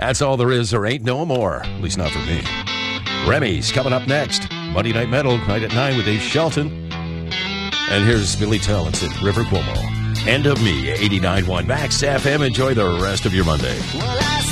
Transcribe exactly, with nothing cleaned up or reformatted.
That's all there is. There ain't no more. At least not for me. Remy's coming up next. Monday Night Metal, right at nine with Dave Shelton. And here's Billy Talents at River Cuomo. End of Me, eighty-nine point one Max F M. Enjoy the rest of your Monday. Well, I